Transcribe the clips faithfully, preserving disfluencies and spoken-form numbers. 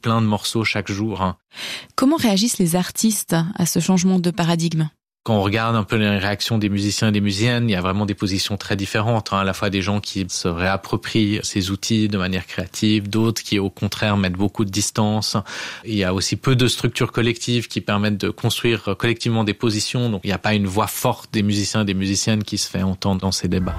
plein de morceaux chaque jour. Comment réagissent les artistes à ce changement de paradigme ? Quand on regarde un peu les réactions des musiciens et des musiciennes, il y a vraiment des positions très différentes. Hein. À la fois des gens qui se réapproprient ces outils de manière créative, d'autres qui au contraire mettent beaucoup de distance. Il y a aussi peu de structures collectives qui permettent de construire collectivement des positions. Donc il n'y a pas une voix forte des musiciens et des musiciennes qui se fait entendre dans ces débats.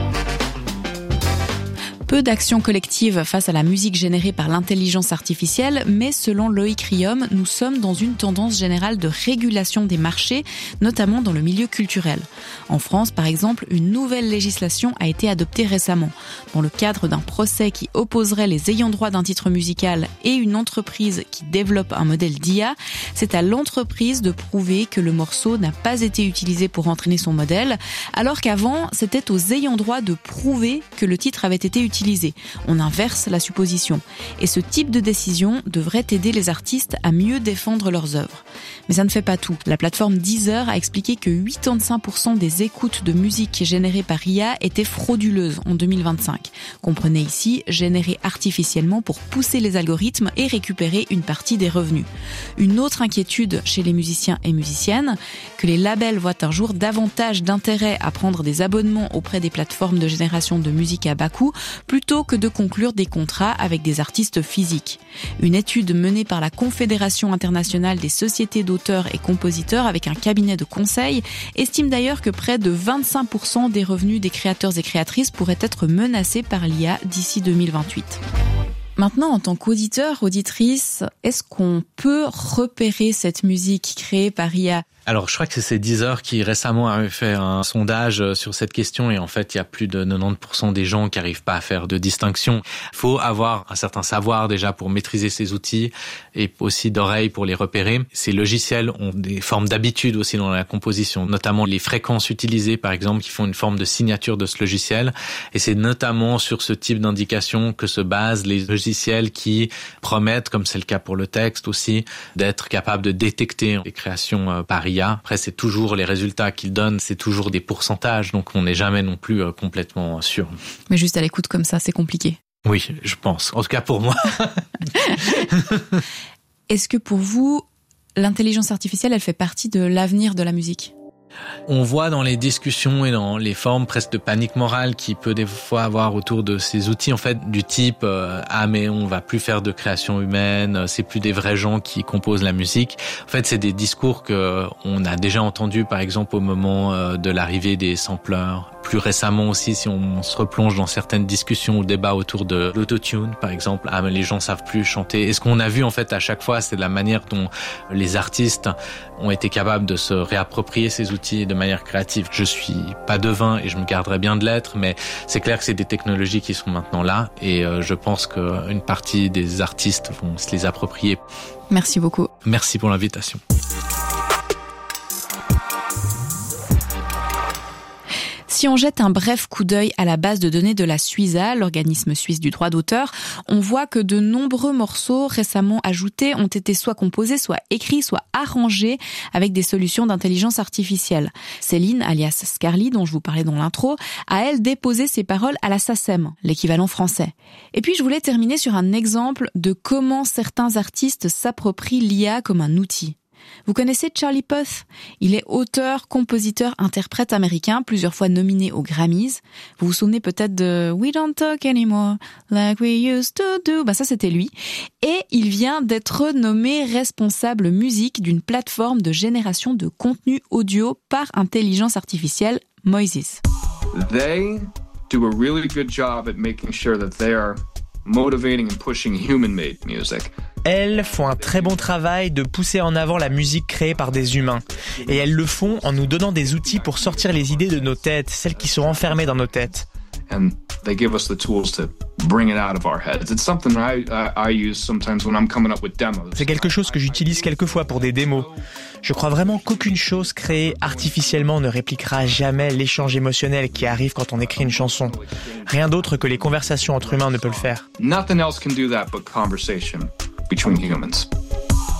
Peu d'actions collectives face à la musique générée par l'intelligence artificielle, mais selon Loïc Riom, nous sommes dans une tendance générale de régulation des marchés, notamment dans le milieu culturel. En France, par exemple, une nouvelle législation a été adoptée récemment. Dans le cadre d'un procès qui opposerait les ayants droit d'un titre musical et une entreprise qui développe un modèle d'I A, c'est à l'entreprise de prouver que le morceau n'a pas été utilisé pour entraîner son modèle, alors qu'avant, c'était aux ayants droit de prouver que le titre avait été utilisé. On inverse la supposition. Et ce type de décision devrait aider les artistes à mieux défendre leurs œuvres. Mais ça ne fait pas tout. La plateforme Deezer a expliqué que quatre-vingt-quinze pour cent des écoutes de musique générées par I A étaient frauduleuses en deux mille vingt-cinq. Comprenez ici, générées artificiellement pour pousser les algorithmes et récupérer une partie des revenus. Une autre inquiétude chez les musiciens et musiciennes, que les labels voient un jour davantage d'intérêt à prendre des abonnements auprès des plateformes de génération de musique à bas coût, plutôt que de conclure des contrats avec des artistes physiques. Une étude menée par la Confédération internationale des sociétés d'auteurs et compositeurs avec un cabinet de conseil estime d'ailleurs que près de vingt-cinq pour cent des revenus des créateurs et créatrices pourraient être menacés par l'I A d'ici deux mille vingt-huit. Maintenant, en tant qu'auditeur, auditrice, est-ce qu'on peut repérer cette musique créée par I A ? Alors, je crois que c'est Deezer qui récemment avait fait un sondage sur cette question et en fait, il y a plus de quatre-vingt-dix pour cent des gens qui n'arrivent pas à faire de distinction. Il faut avoir un certain savoir déjà pour maîtriser ces outils et aussi d'oreilles pour les repérer. Ces logiciels ont des formes d'habitude aussi dans la composition, notamment les fréquences utilisées, par exemple, qui font une forme de signature de ce logiciel. Et c'est notamment sur ce type d'indication que se basent les logiciels qui promettent, comme c'est le cas pour le texte aussi, d'être capables de détecter les créations par I A. Après, c'est toujours les résultats qu'ils donnent, c'est toujours des pourcentages, donc on n'est jamais non plus euh, complètement sûr. Mais juste à l'écoute comme ça, c'est compliqué. Oui, je pense. En tout cas pour moi. Est-ce que pour vous, l'intelligence artificielle, elle fait partie de l'avenir de la musique ? On voit dans les discussions et dans les formes presque de panique morale qui peut des fois avoir autour de ces outils, en fait, du type euh, « Ah, mais on va plus faire de création humaine, c'est plus des vrais gens qui composent la musique ». En fait, c'est des discours que on a déjà entendus, par exemple, au moment euh, de l'arrivée des sampleurs. Plus récemment aussi, si on se replonge dans certaines discussions ou débats autour de l'autotune, par exemple, « Ah, mais les gens savent plus chanter ». Et ce qu'on a vu, en fait, à chaque fois, c'est la manière dont les artistes ont été capables de se réapproprier ces outils de manière créative. Je suis pas devin et je me garderai bien de l'être, mais c'est clair que c'est des technologies qui sont maintenant là et euh, je pense qu'une partie des artistes vont se les approprier. Merci beaucoup. Merci pour l'invitation. Si on jette un bref coup d'œil à la base de données de la Suiza, l'organisme suisse du droit d'auteur, on voit que de nombreux morceaux récemment ajoutés ont été soit composés, soit écrits, soit arrangés avec des solutions d'intelligence artificielle. Céline, alias Scarly, dont je vous parlais dans l'intro, a elle déposé ses paroles à la SACEM, l'équivalent français. Et puis je voulais terminer sur un exemple de comment certains artistes s'approprient l'I A comme un outil. Vous connaissez Charlie Puth ? Il est auteur, compositeur, interprète américain, plusieurs fois nominé aux Grammys. Vous vous souvenez peut-être de We Don't Talk Anymore Like We Used to Do. Bah ça c'était lui. Et il vient d'être nommé responsable musique d'une plateforme de génération de contenu audio par intelligence artificielle, Moises. They do a really good job at making sure that they are motivating and pushing human-made music. Elles font un très bon travail de pousser en avant la musique créée par des humains. Et elles le font en nous donnant des outils pour sortir les idées de nos têtes, celles qui sont enfermées dans nos têtes. And they give us the tools to bring it out of our heads. It's something I, I, I use sometimes when I'm coming up with demos. C'est quelque chose que j'utilise quelquefois pour des démos. Je crois vraiment qu'aucune chose créée artificiellement ne répliquera jamais l'échange émotionnel qui arrive quand on écrit une chanson. Rien d'autre que les conversations entre humains ne peut le faire. Nothing else can do that but conversation between humans.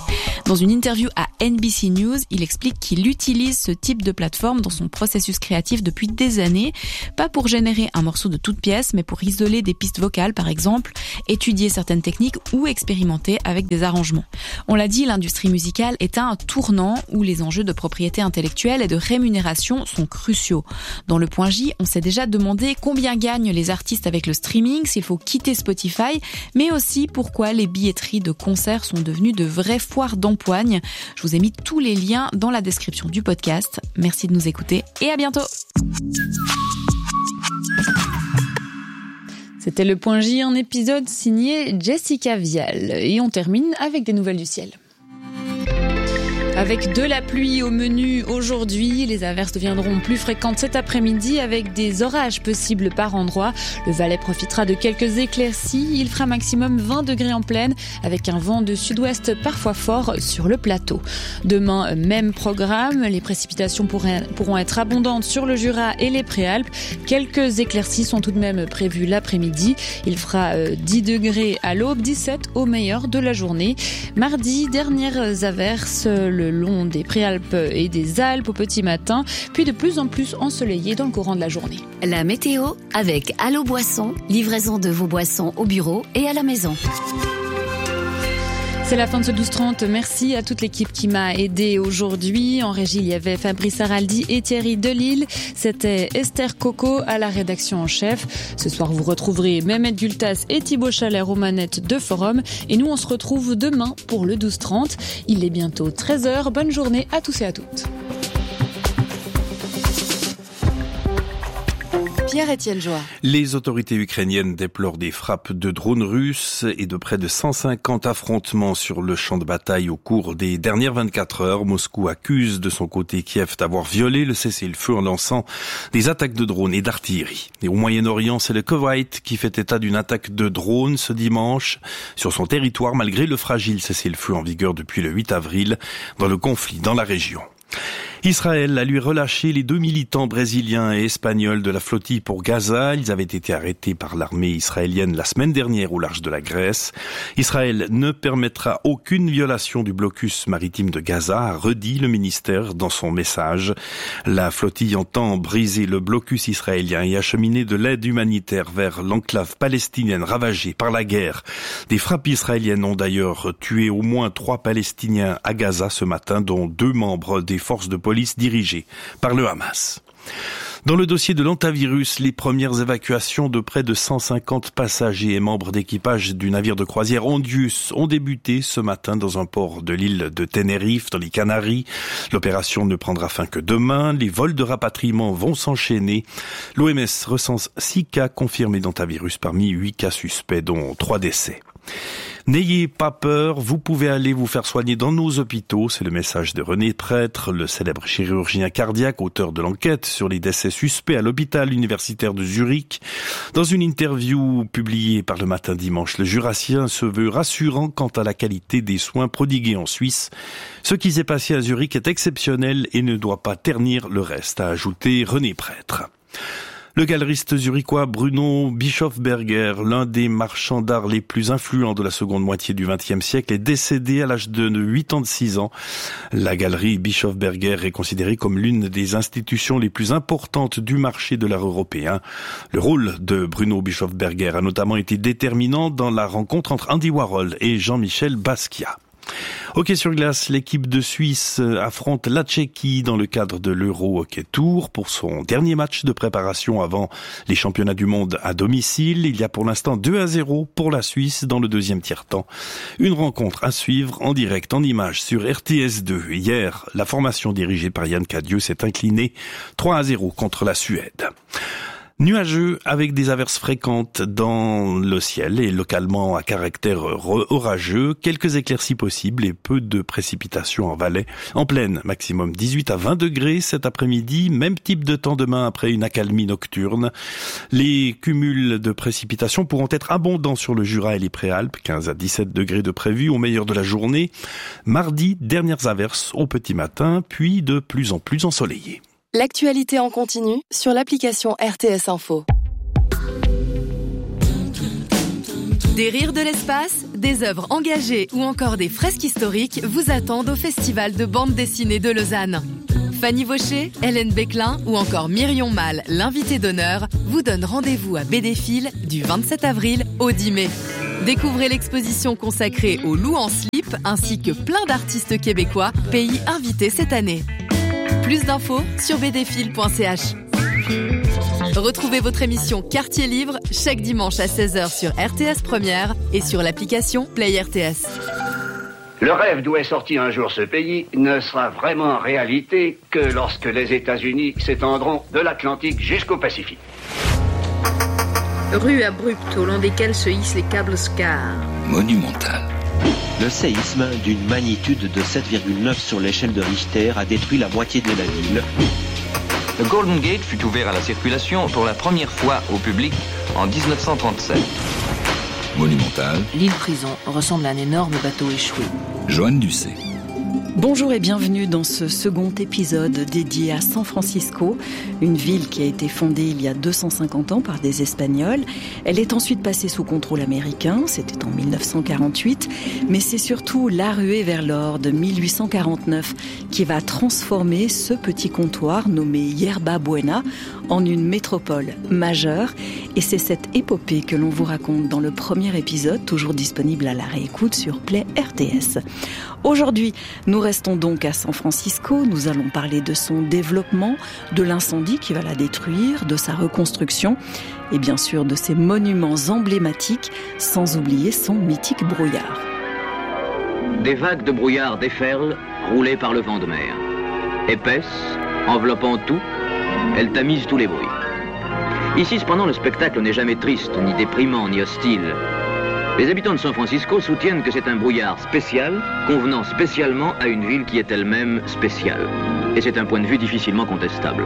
Dans une interview à N B C News, il explique qu'il utilise ce type de plateforme dans son processus créatif depuis des années, pas pour générer un morceau de toute pièce, mais pour isoler des pistes vocales par exemple, étudier certaines techniques ou expérimenter avec des arrangements. On l'a dit, l'industrie musicale est à un tournant où les enjeux de propriété intellectuelle et de rémunération sont cruciaux. Dans le point J, on s'est déjà demandé combien gagnent les artistes avec le streaming, s'il faut quitter Spotify, mais aussi pourquoi les billetteries de concerts sont devenues de vraies foires d'empoigne. Je vous ai mis tous les liens dans la description du podcast. Merci de nous écouter et à bientôt. C'était le point J, un épisode signé Jessica Vial. Et on termine avec des nouvelles du ciel. Avec de la pluie au menu aujourd'hui, les averses deviendront plus fréquentes cet après-midi avec des orages possibles par endroits. Le Valais profitera de quelques éclaircies. Il fera maximum vingt degrés en plaine avec un vent de sud-ouest parfois fort sur le plateau. Demain, même programme. Les précipitations pourraient, pourront être abondantes sur le Jura et les Préalpes. Quelques éclaircies sont tout de même prévues l'après-midi. Il fera dix degrés à l'aube, dix-sept au meilleur de la journée. Mardi, dernières averses le long des Préalpes et des Alpes au petit matin, puis de plus en plus ensoleillé dans le courant de la journée. La météo avec Allo Boisson, livraison de vos boissons au bureau et à la maison. C'est la fin de ce douze trente. Merci à toute l'équipe qui m'a aidé aujourd'hui. En régie, il y avait Fabrice Araldi et Thierry Delille. C'était Esther Coco à la rédaction en chef. Ce soir, vous retrouverez Mehmet Gultas et Thibaut Chalère aux manettes de Forum. Et nous, on se retrouve demain pour le douze trente. Il est bientôt treize heures. Bonne journée à tous et à toutes. Pierre-Étienne Joie. Les autorités ukrainiennes déplorent des frappes de drones russes et de près de cent cinquante affrontements sur le champ de bataille au cours des dernières vingt-quatre heures. Moscou accuse de son côté Kiev d'avoir violé le cessez-le-feu en lançant des attaques de drones et d'artillerie. Et au Moyen-Orient, c'est le Koweït qui fait état d'une attaque de drones ce dimanche sur son territoire malgré le fragile cessez-le-feu en vigueur depuis le huit avril dans le conflit dans la région. Israël a lui relâché les deux militants brésiliens et espagnols de la flottille pour Gaza. Ils avaient été arrêtés par l'armée israélienne la semaine dernière au large de la Grèce. Israël ne permettra aucune violation du blocus maritime de Gaza, a redit le ministère dans son message. La flottille entend briser le blocus israélien et acheminer de l'aide humanitaire vers l'enclave palestinienne ravagée par la guerre. Des frappes israéliennes ont d'ailleurs tué au moins trois Palestiniens à Gaza ce matin, dont deux membres des forces de police police dirigée par le Hamas. Dans le dossier de l'hantavirus, les premières évacuations de près de cent cinquante passagers et membres d'équipage du navire de croisière Ondius ont débuté ce matin dans un port de l'île de Tenerife, dans les Canaries. L'opération ne prendra fin que demain. Les vols de rapatriement vont s'enchaîner. L'O M S recense six cas confirmés d'hantavirus parmi huit cas suspects, dont trois décès. N'ayez pas peur, vous pouvez aller vous faire soigner dans nos hôpitaux. C'est le message de René Prêtre, le célèbre chirurgien cardiaque, auteur de l'enquête sur les décès suspects à l'hôpital universitaire de Zurich. Dans une interview publiée par Le Matin dimanche, le Jurassien se veut rassurant quant à la qualité des soins prodigués en Suisse. Ce qui s'est passé à Zurich est exceptionnel et ne doit pas ternir le reste, a ajouté René Prêtre. Le galeriste zurichois Bruno Bischofberger, l'un des marchands d'art les plus influents de la seconde moitié du vingtième siècle, est décédé à l'âge de quatre-vingt-six ans. La galerie Bischofberger est considérée comme l'une des institutions les plus importantes du marché de l'art européen. Le rôle de Bruno Bischofberger a notamment été déterminant dans la rencontre entre Andy Warhol et Jean-Michel Basquiat. Hockey sur glace, l'équipe de Suisse affronte la Tchéquie dans le cadre de l'Euro Hockey Tour pour son dernier match de préparation avant les championnats du monde à domicile. Il y a pour l'instant deux à zéro pour la Suisse dans le deuxième tiers-temps. Une rencontre à suivre en direct, en images sur R T S deux. Hier, la formation dirigée par Yann Cadieux s'est inclinée trois à zéro contre la Suède. Nuageux avec des averses fréquentes dans le ciel et localement à caractère orageux, quelques éclaircies possibles et peu de précipitations en Valais. En plaine, maximum dix-huit à vingt degrés cet après-midi, même type de temps demain après une accalmie nocturne. Les cumuls de précipitations pourront être abondants sur le Jura et les Préalpes, quinze à dix-sept degrés de prévu au meilleur de la journée. Mardi, dernières averses au petit matin, puis de plus en plus ensoleillé. L'actualité en continu sur l'application R T S Info. Des rires de l'espace, des œuvres engagées ou encore des fresques historiques vous attendent au Festival de bande dessinée de Lausanne. Fanny Vaucher, Hélène Béclin ou encore Myrion Mal, l'invité d'honneur, vous donne rendez-vous à Bédéfil du vingt-sept avril au dix mai. Découvrez l'exposition consacrée au loup en slip ainsi que plein d'artistes québécois, pays invités cette année. Plus d'infos sur bédéfil point c h. Retrouvez votre émission Quartier Livre chaque dimanche à seize heures sur R T S Première et sur l'application Play R T S. Le rêve d'où est sorti un jour ce pays ne sera vraiment réalité que lorsque les États-Unis s'étendront de l'Atlantique jusqu'au Pacifique. Rues abruptes au long desquelles se hissent les câbles SCAR. Monumental. Le séisme d'une magnitude de sept virgule neuf sur l'échelle de Richter a détruit la moitié de la ville. Le Golden Gate fut ouvert à la circulation pour la première fois au public en dix-neuf cent trente-sept. Monumental. L'île Prison ressemble à un énorme bateau échoué. Joanne Ducé. Bonjour et bienvenue dans ce second épisode dédié à San Francisco, une ville qui a été fondée il y a deux cent cinquante ans par des Espagnols. Elle est ensuite passée sous contrôle américain, c'était en mille neuf cent quarante-huit, mais c'est surtout la ruée vers l'or de mille huit cent quarante-neuf qui va transformer ce petit comptoir nommé Yerba Buena en une métropole majeure. Et c'est cette épopée que l'on vous raconte dans le premier épisode, toujours disponible à la réécoute sur Play R T S. Aujourd'hui, nous restons donc à San Francisco. Nous allons parler de son développement, de l'incendie qui va la détruire, de sa reconstruction et bien sûr de ses monuments emblématiques, sans oublier son mythique brouillard. Des vagues de brouillard déferlent, roulées par le vent de mer. Épaisses, enveloppant tout, elles tamisent tous les bruits. Ici, cependant, le spectacle n'est jamais triste, ni déprimant, ni hostile. Les habitants de San Francisco soutiennent que c'est un brouillard spécial, convenant spécialement à une ville qui est elle-même spéciale. Et c'est un point de vue difficilement contestable.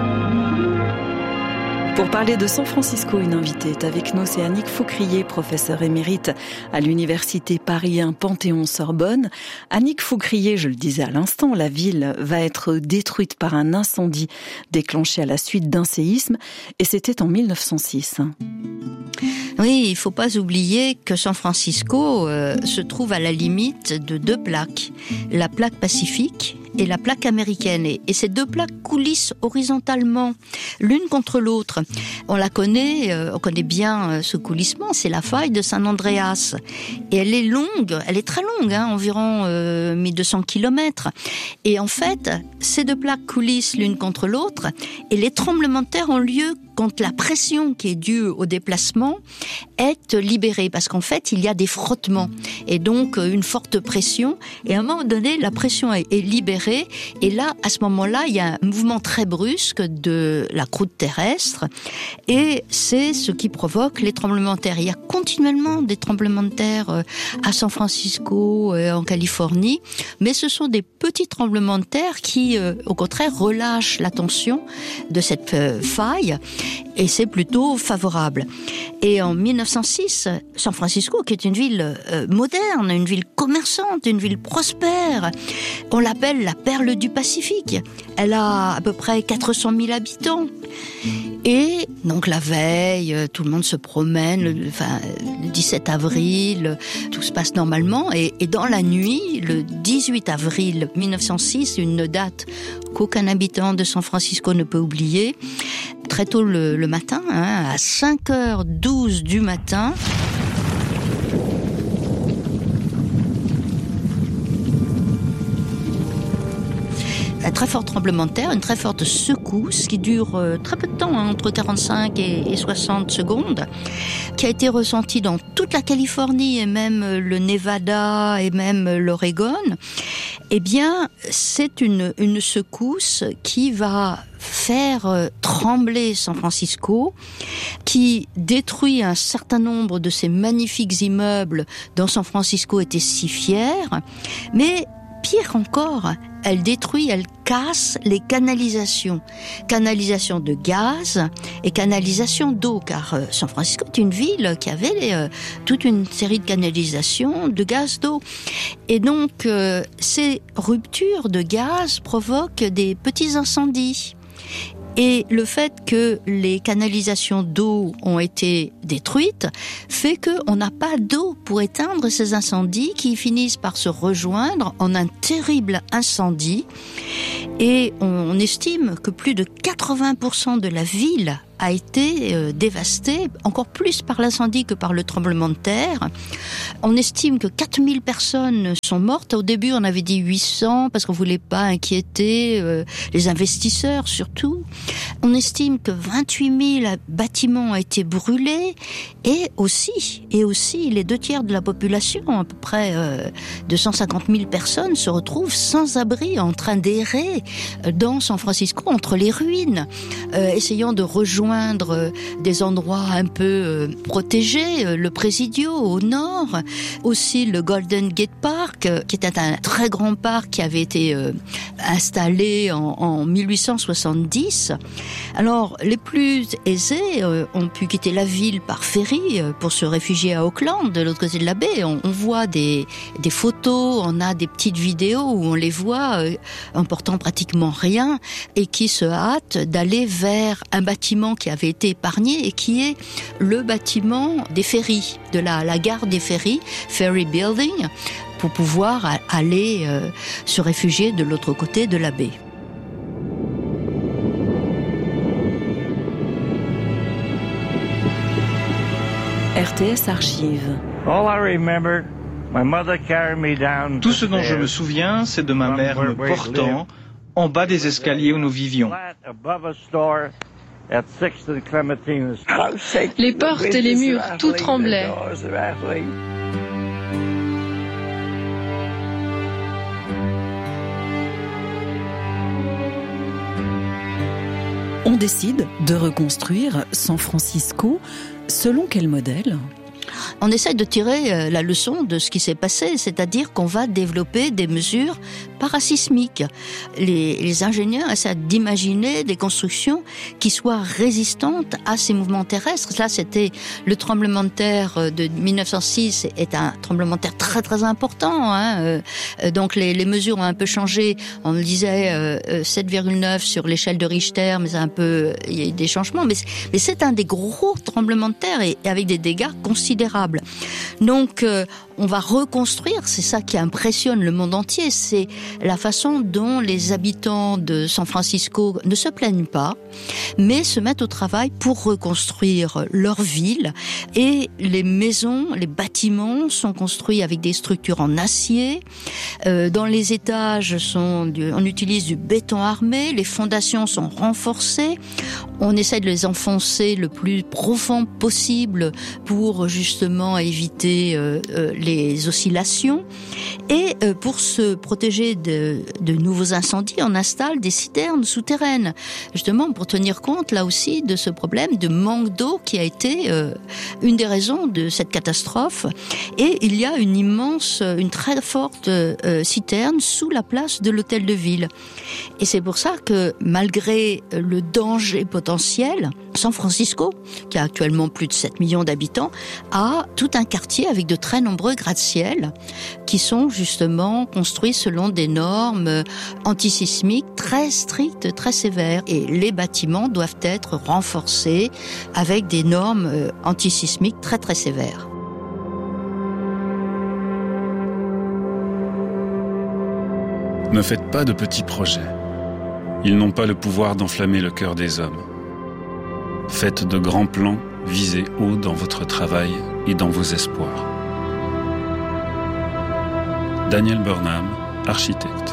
Pour parler de San Francisco, une invitée est avec nous, c'est Annick Faucrier, professeure émérite à l'université Paris un Panthéon-Sorbonne. Annick Faucrier, je le disais à l'instant, la ville va être détruite par un incendie déclenché à la suite d'un séisme, et c'était en mille neuf cent six. Oui, il ne faut pas oublier que San Francisco euh, se trouve à la limite de deux plaques, la plaque pacifique et la plaque américaine. Et, et ces deux plaques coulissent horizontalement, l'une contre l'autre. On la connaît, euh, on connaît bien euh, ce coulissement, c'est la faille de San Andreas. Et elle est longue, elle est très longue, hein, environ euh, mille deux cents kilomètres. Et en fait, ces deux plaques coulissent l'une contre l'autre, et les tremblements de terre ont lieu quand la pression qui est due au déplacement est libérée, parce qu'en fait, il y a des frottements, et donc une forte pression, et à un moment donné, la pression est, est libérée, et là, à ce moment-là, il y a un mouvement très brusque de la croûte terrestre, et c'est ce qui provoque les tremblements de terre. Il y a continuellement des tremblements de terre à San Francisco, en Californie, mais ce sont des petits tremblements de terre qui, au contraire, relâchent la tension de cette faille, et c'est plutôt favorable. Et en mille neuf cent six, San Francisco, qui est une ville euh, moderne, une ville commerçante, une ville prospère, on l'appelle la perle du Pacifique. Elle a à peu près quatre cent mille habitants. Et donc la veille, tout le monde se promène, le, enfin, le dix-sept avril, tout se passe normalement. Et, et dans la nuit, le dix-huit avril mille neuf cent six, une date qu'aucun habitant de San Francisco ne peut oublier, très tôt le, le matin, hein, à cinq heures douze du matin, un très fort tremblement de terre, une très forte secousse qui dure euh, très peu de temps, hein, entre quarante-cinq et, et soixante secondes, qui a été ressentie dans toute la Californie et même le Nevada et même l'Oregon. Eh bien, c'est une, une secousse qui va faire euh, trembler San Francisco, qui détruit un certain nombre de ces magnifiques immeubles dont San Francisco était si fier, mais pire encore, elle détruit, elle casse les canalisations. Canalisation de gaz et canalisation d'eau, car euh, San Francisco est une ville qui avait euh, toute une série de canalisations de gaz d'eau. Et donc, euh, ces ruptures de gaz provoquent des petits incendies. Et le fait que les canalisations d'eau ont été détruites fait qu'on n'a pas d'eau pour éteindre ces incendies qui finissent par se rejoindre en un terrible incendie. Et on estime que plus de quatre-vingts pour cent de la ville a été euh, dévastée, encore plus par l'incendie que par le tremblement de terre. On estime que quatre mille personnes sont mortes. Au début, on avait dit huit cents parce qu'on voulait pas inquiéter euh, les investisseurs surtout. On estime que vingt-huit mille bâtiments ont été brûlés et aussi, et aussi les deux tiers de la population, à peu près euh, deux cent cinquante mille personnes, se retrouvent sans abri, en train d'errer dans San Francisco entre les ruines, euh, essayant de rejoindre des endroits un peu protégés, le Presidio au nord, aussi le Golden Gate Park, qui était un très grand parc qui avait été installé en, en mille huit cent soixante-dix. Alors, les plus aisés ont pu quitter la ville par ferry pour se réfugier à Oakland, de l'autre côté de la baie. On, on voit des, des photos, on a des petites vidéos où on les voit en portant pratiquement rien et qui se hâtent d'aller vers un bâtiment qui avait été épargné et qui est le bâtiment des ferries, de la, la gare des ferries, Ferry Building, pour pouvoir aller euh, se réfugier de l'autre côté de la baie. R T S Archives. Tout ce dont je me souviens, c'est de ma mère me portant en bas des escaliers où nous vivions. Les portes et les murs, tout tremblait. On décide de reconstruire San Francisco selon quel modèle ? On essaie de tirer la leçon de ce qui s'est passé, c'est-à-dire qu'on va développer des mesures parasismiques. Les, les ingénieurs essaient d'imaginer des constructions qui soient résistantes à ces mouvements terrestres. Là, c'était le tremblement de terre de mille neuf cent six, est un tremblement de terre très très important. Hein. Donc les, les mesures ont un peu changé. On disait euh, sept virgule neuf sur l'échelle de Richter, mais c'est un peu, il y a eu des changements. Mais, mais c'est un des gros tremblements de terre et, et avec des dégâts considérables. Donc, euh, on va reconstruire, c'est ça qui impressionne le monde entier, c'est la façon dont les habitants de San Francisco ne se plaignent pas, mais se mettent au travail pour reconstruire leur ville. Et les maisons, les bâtiments sont construits avec des structures en acier. Euh, dans les étages, sont du, on utilise du béton armé, les fondations sont renforcées. On essaie de les enfoncer le plus profond possible pour justement éviter euh, euh, les oscillations. Et euh, pour se protéger de, de nouveaux incendies, on installe des citernes souterraines, justement pour tenir compte là aussi de ce problème de manque d'eau qui a été euh, une des raisons de cette catastrophe. Et il y a une immense, une très forte euh, citerne sous la place de l'hôtel de ville. Et c'est pour ça que malgré le danger potentiel, San Francisco, qui a actuellement plus de sept millions d'habitants, a tout un quartier avec de très nombreux gratte-ciel qui sont justement construits selon des normes antisismiques très strictes, très sévères. Et les bâtiments doivent être renforcés avec des normes antisismiques très très sévères. Ne faites pas de petits projets. Ils n'ont pas le pouvoir d'enflammer le cœur des hommes. Faites de grands plans, visez haut dans votre travail et dans vos espoirs. Daniel Burnham, architecte.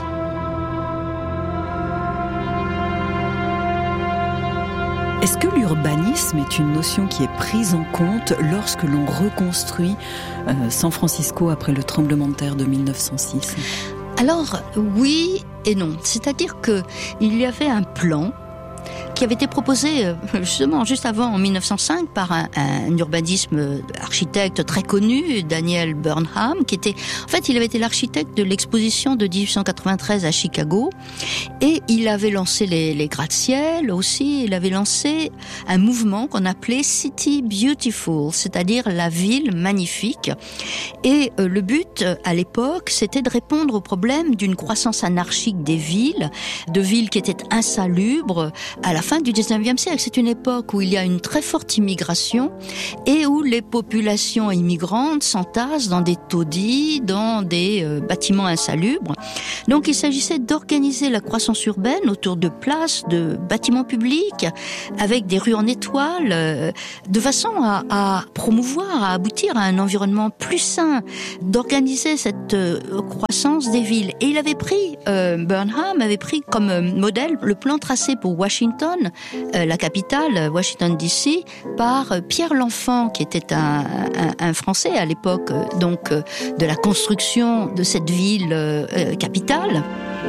Est-ce que l'urbanisme est une notion qui est prise en compte lorsque l'on reconstruit euh, San Francisco après le tremblement de terre de mille neuf cent six ? Alors, oui et non. C'est-à-dire que il y avait un plan qui avait été proposé justement juste avant, en mille neuf cent cinq, par un, un urbanisme architecte très connu, Daniel Burnham, qui était, en fait, il avait été l'architecte de l'exposition de dix-huit cent quatre-vingt-treize à Chicago, et il avait lancé les, les gratte-ciel aussi, il avait lancé un mouvement qu'on appelait City Beautiful, c'est-à-dire la ville magnifique. Et euh, le but, à l'époque, c'était de répondre au problème d'une croissance anarchique des villes, de villes qui étaient insalubres, à la fin du dix-neuvième siècle. C'est une époque où il y a une très forte immigration et où les populations immigrantes s'entassent dans des taudis, dans des euh, bâtiments insalubres. Donc il s'agissait d'organiser la croissance urbaine autour de places, de bâtiments publics, avec des rues en étoiles, euh, de façon à, à promouvoir, à aboutir à un environnement plus sain, d'organiser cette euh, croissance des villes. Et il avait pris, euh, Burnham avait pris comme euh, modèle le plan tracé pour Washington, euh, la capitale, Washington D C, par euh, Pierre L'Enfant, qui était un, un, un Français à l'époque, euh, donc euh, de la construction de cette ville euh, euh, capitale.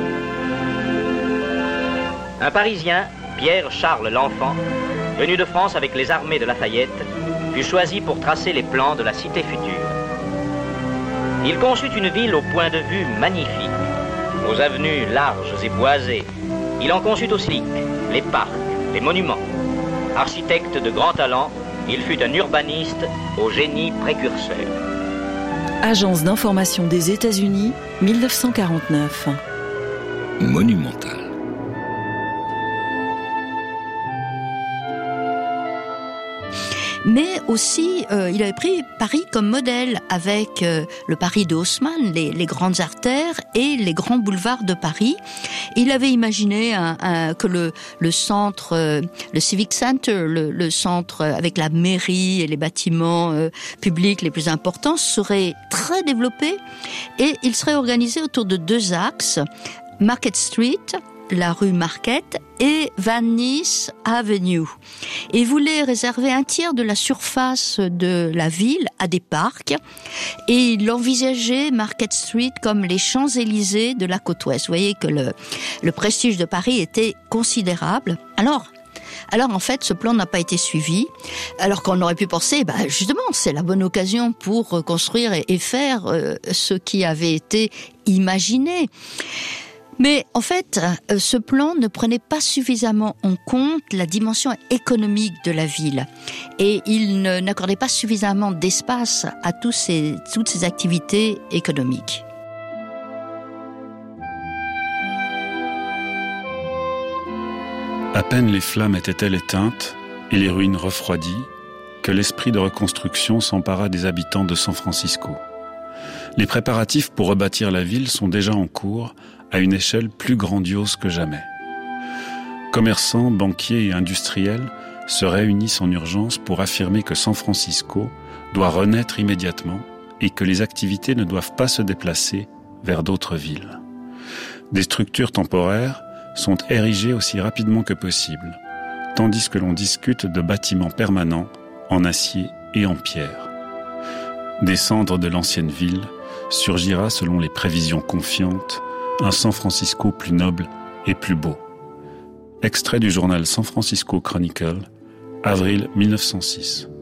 Un Parisien, Pierre-Charles L'Enfant, venu de France avec les armées de Lafayette, fut choisi pour tracer les plans de la cité future. Il conçut une ville au point de vue magnifique, aux avenues larges et boisées. Il en conçut aussi les parcs, les monuments. Architecte de grand talent, il fut un urbaniste au génie précurseur. Agence d'information des États-Unis, dix-neuf cent quarante-neuf. Monumental. Mais aussi, euh, il avait pris Paris comme modèle avec euh, le Paris de Haussmann, les, les grandes artères et les grands boulevards de Paris. Il avait imaginé un, un, que le, le centre, euh, le Civic Center, le, le centre avec la mairie et les bâtiments euh, publics les plus importants serait très développé et il serait organisé autour de deux axes, Market Street, la rue Market, et Van Ness Avenue. Et voulait réserver un tiers de la surface de la ville à des parcs. Et il envisageait Market Street comme les Champs-Élysées de la côte ouest. Vous voyez que le, le prestige de Paris était considérable. Alors, Alors en fait, ce plan n'a pas été suivi, alors qu'on aurait pu penser, bah, justement, c'est la bonne occasion pour construire et, et faire euh, ce qui avait été imaginé. Mais en fait, ce plan ne prenait pas suffisamment en compte la dimension économique de la ville. Et il ne, n'accordait pas suffisamment d'espace à tous ces, toutes ces activités économiques. À peine les flammes étaient-elles éteintes et les ruines refroidies, que l'esprit de reconstruction s'empara des habitants de San Francisco. Les préparatifs pour rebâtir la ville sont déjà en cours, à une échelle plus grandiose que jamais. Commerçants, banquiers et industriels se réunissent en urgence pour affirmer que San Francisco doit renaître immédiatement et que les activités ne doivent pas se déplacer vers d'autres villes. Des structures temporaires sont érigées aussi rapidement que possible, tandis que l'on discute de bâtiments permanents en acier et en pierre. Des cendres de l'ancienne ville surgira, selon les prévisions confiantes, un San Francisco plus noble et plus beau. Extrait du journal San Francisco Chronicle, avril mille neuf cent six.